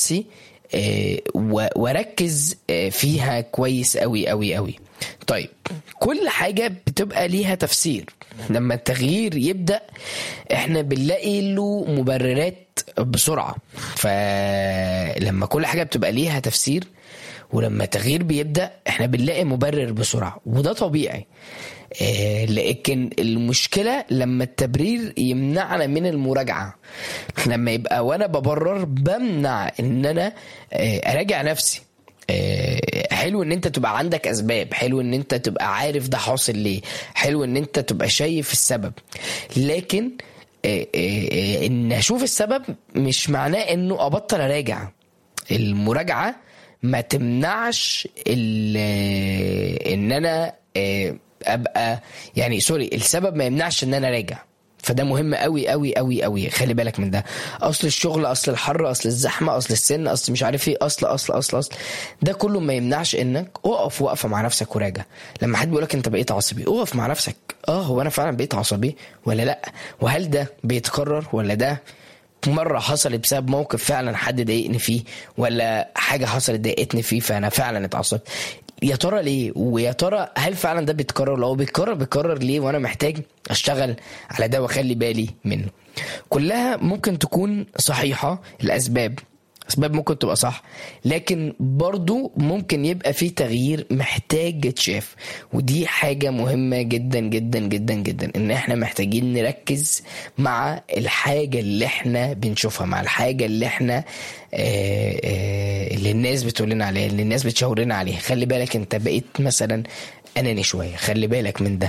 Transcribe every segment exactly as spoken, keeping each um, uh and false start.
نفسي واركز فيها كويس قوي قوي قوي. طيب كل حاجة بتبقى ليها تفسير. لما التغيير يبدأ احنا بنلاقي له مبررات بسرعة، فلما كل حاجة بتبقى ليها تفسير ولما التغيير بيبدأ احنا بنلاقي مبرر بسرعة، وده طبيعي. لكن المشكلة لما التبرير يمنعنا من المراجعة، لما يبقى وانا ببرر بمنع ان انا اراجع نفسي. حلو ان انت تبقى عندك اسباب، حلو ان انت تبقى عارف ده حاصل ليه، حلو ان انت تبقى شايف السبب، لكن ان اشوف السبب مش معناه انه ابطل اراجع. المراجعة ما تمنعش ان انا ابقى يعني سوري السبب ما يمنعش ان انا راجع. فده مهم قوي قوي قوي قوي، خلي بالك من ده. اصل الشغل، اصل الحر، اصل الزحمه، اصل السن، اصل مش عارف ايه، اصل اصل اصل اصل ده كله ما يمنعش انك اقف وقفه مع نفسك وراجع. لما حد بيقولك انت بقيت عصبي، اقف مع نفسك. اه هو انا فعلا بقيت عصبي ولا لا؟ وهل ده بيتكرر ولا ده مرة حصلت بسبب موقف فعلا حد ضايقني فيه، ولا حاجة حصلت ضايقتني فيه فأنا فعلا اتعصبت؟ يا ترى ليه؟ ويا ترى هل فعلا ده بيتكرر؟ لو بيتكرر بيتكرر ليه؟ وانا محتاج اشتغل على ده واخلي بالي منه. كلها ممكن تكون صحيحة الاسباب، اسباب ممكن تبقى صح، لكن برضو ممكن يبقى في تغيير محتاج يتشاف. ودي حاجة مهمة جدا جدا جدا جدا، ان احنا محتاجين نركز مع الحاجة اللي احنا بنشوفها، مع الحاجة اللي احنا آآ آآ اللي الناس بتقولنا عليها، اللي الناس بتشاورنا عليها. خلي بالك انت بقيت مثلا اناني شوية، خلي بالك من ده،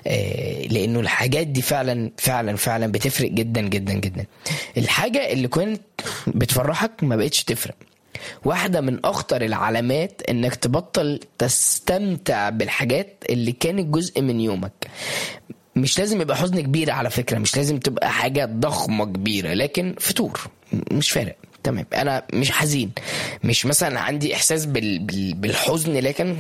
لانه الحاجات دي فعلا فعلا فعلا بتفرق جدا جدا جدا. الحاجة اللي كنت بتفرحك ما بقتش تفرق. واحدة من اخطر العلامات انك تبطل تستمتع بالحاجات اللي كانت جزء من يومك. مش لازم يبقى حزن كبير على فكرة، مش لازم تبقى حاجة ضخمة كبيرة، لكن فتور مش فارق. تمام، انا مش حزين، مش مثلا عندي احساس بال... بال... بالحزن، لكن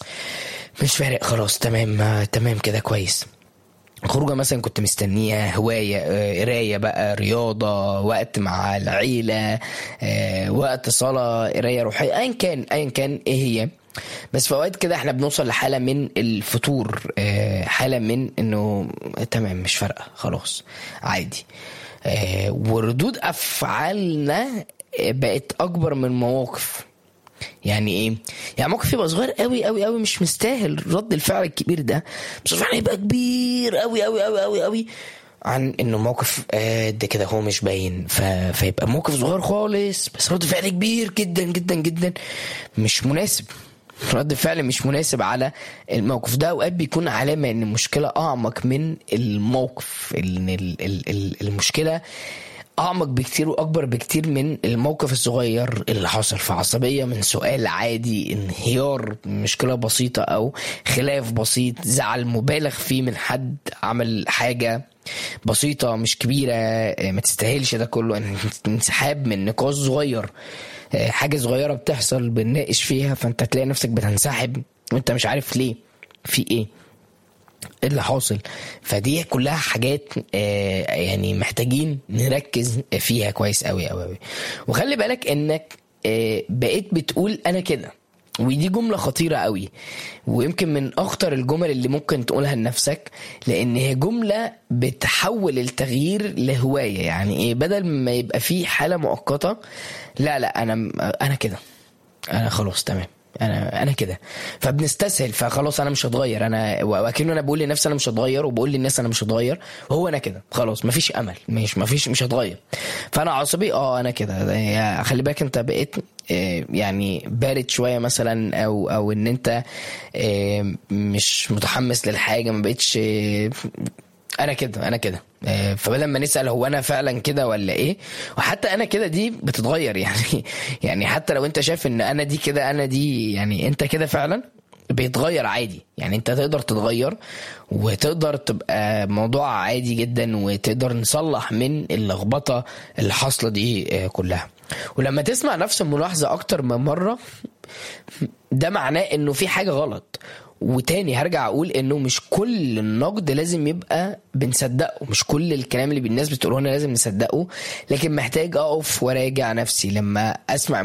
مش فارق خلاص. تمام آه، تمام كده كويس. خروجه مثلا كنت مستنيها، هواية، آه، قراية بقى، رياضة، وقت مع العيلة، آه، وقت صلاة، قراية روحية، ايا كان ايا كان ايه هي. بس في اوقات كده احنا بنوصل لحالة من الفتور، آه، حالة من انه تمام مش فارقة خلاص عادي. آه، وردود افعالنا بقت اكبر من مواقف. يعني ايه؟ يعني موقف يبقى صغير قوي قوي قوي مش مستاهل رد الفعل الكبير ده، بس فعلا يبقى كبير قوي قوي قوي قوي قوي عن انه موقف قد كده هو مش باين. ف... فيبقى موقف صغير خالص بس رد فعل كبير جدا جدا جدا، مش مناسب. رد فعل مش مناسب على الموقف ده. اوقات بيكون علامة ان المشكلة اعمق من الموقف، ان المشكلة أعمق بكتير وأكبر بكتير من الموقف الصغير اللي حصل في عصبية من سؤال عادي، انهيار مشكلة بسيطة أو خلاف بسيط، زعل مبالغ فيه من حد عمل حاجة بسيطة مش كبيرة ما تستاهلش ده كله، انسحاب من نقاش صغير، حاجة صغيرة بتحصل بنناقش فيها فأنت تلاقي نفسك بتنسحب وأنت مش عارف ليه، في إيه اللي حاصل. فدي كلها حاجات آه يعني محتاجين نركز فيها كويس قوي قوي قوي. وخلي بالك انك آه بقيت بتقول انا كده، ودي جملة خطيرة قوي، ويمكن من اخطر الجمل اللي ممكن تقولها لنفسك، لان هي جملة بتحول التغيير لهواية. يعني ايه؟ بدل ما يبقى فيه حالة مؤقتة، لا لا انا انا كده، انا خلاص تمام انا انا كده، فبنستسهل، فخلاص انا مش هتغير. انا واكنه انا بقول لنفسي انا مش هتغير، وبقول للناس انا مش هتغير، وهو انا كده خلاص مفيش امل، مش مفيش مش هتغير. فانا عصبي، اه انا كده. خلي بالك انت بقيت يعني بارد شويه مثلا، او او ان انت مش متحمس للحاجه، ما بقتش انا كده انا كده. فبدل ما نسأل هو انا فعلا كده ولا ايه، وحتى انا كده دي بتتغير. يعني يعني حتى لو انت شايف ان انا دي كده، انا دي يعني انت كده فعلا بيتغير عادي. يعني انت تقدر تتغير وتقدر تبقى موضوع عادي جدا، وتقدر نصلح من اللخبطة اللي حاصلة دي كلها. ولما تسمع نفس الملاحظة اكتر من مرة، ده معناه انه في حاجة غلط. وتاني هرجع اقول انه مش كل النقد لازم يبقى بنصدقه، مش كل الكلام اللي الناس بتقوله لازم نصدقه، لكن محتاج اقف وراجع نفسي. لما اسمع